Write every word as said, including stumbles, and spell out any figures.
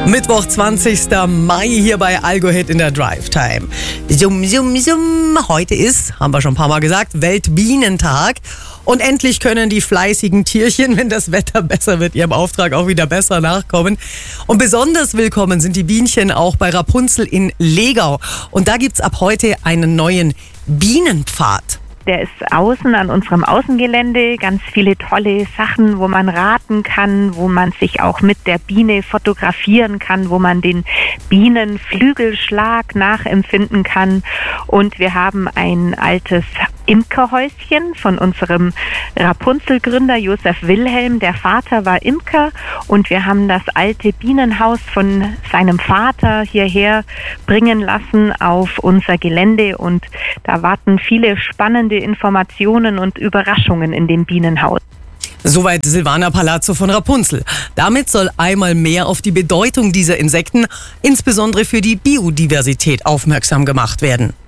Mittwoch, zwanzigsten Mai hier bei Algohit in der Drive Time. Summ, summ, summ. Heute ist, haben wir schon ein paar Mal gesagt, Weltbienentag. Und endlich können die fleißigen Tierchen, wenn das Wetter besser wird, ihrem Auftrag auch wieder besser nachkommen. Und besonders willkommen sind die Bienchen auch bei Rapunzel in Legau. Und da gibt's ab heute einen neuen Bienenpfad. Der ist außen an unserem Außengelände, ganz viele tolle Sachen, wo man raten kann, wo man sich auch mit der Biene fotografieren kann, wo man den Bienenflügelschlag nachempfinden kann. Und wir haben ein altes Imkerhäuschen von unserem Rapunzel-Gründer Josef Wilhelm. Der Vater war Imker und wir haben das alte Bienenhaus von seinem Vater hierher bringen lassen auf unser Gelände und da warten viele spannende Informationen und Überraschungen in dem Bienenhaus. Soweit Silvana Palazzo von Rapunzel. Damit soll einmal mehr auf die Bedeutung dieser Insekten, insbesondere für die Biodiversität, aufmerksam gemacht werden.